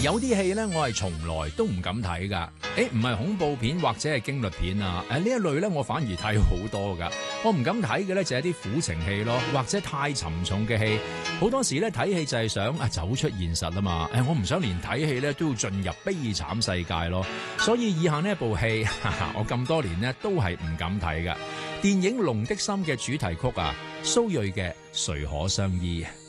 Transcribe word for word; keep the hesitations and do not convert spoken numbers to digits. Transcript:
有啲戲咧，我係從來都唔敢睇噶。誒，唔係恐怖片或者係驚慄片啊？誒，呢一類咧，我反而睇好多噶。我唔敢睇嘅咧，就係啲苦情戲咯，或者太沉重嘅戲。好多時咧睇戲就係想啊走出現實啊嘛。誒，我唔想連睇戲咧都要進入悲慘世界咯。所以以下呢一部戲，哈哈，我咁多年咧都係唔敢睇噶。電影《龍的心》嘅主題曲啊，蘇芮嘅《誰可相依》。